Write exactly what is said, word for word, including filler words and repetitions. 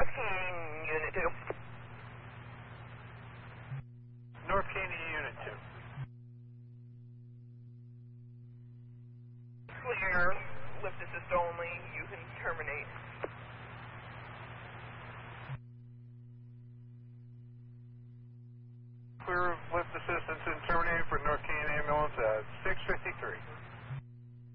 North Canyon Unit two. North Canyon Unit two. Clear, lift assist only, you can terminate. Clear of lift assistance and terminated for North Canyon Ambulance at six fifty-three.